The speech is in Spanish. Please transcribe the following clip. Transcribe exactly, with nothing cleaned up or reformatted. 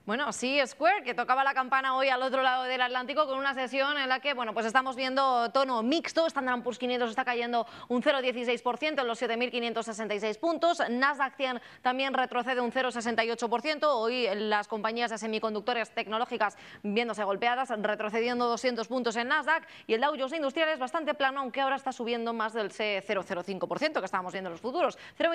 Bueno, sí, Square, que tocaba la campana hoy al otro lado del Atlántico con una sesión en la que, bueno, pues estamos viendo tono mixto. Standard and Poor's quinientos está cayendo un cero coma dieciséis por ciento en los siete mil quinientos sesenta y seis puntos. Nasdaq cien también retrocede un cero coma sesenta y ocho por ciento. Hoy las compañías de semiconductores tecnológicas viéndose golpeadas, retrocediendo doscientos puntos en Nasdaq. Y el Dow Jones Industrial es bastante plano, aunque ahora está subiendo más del cero coma cero cinco por ciento que estábamos viendo en los futuros.